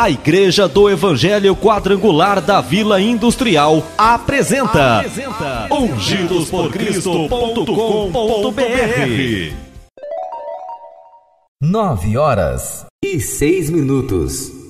A Igreja do Evangelho Quadrangular da Vila Industrial apresenta ungidosporcristo.com.br. 9h06.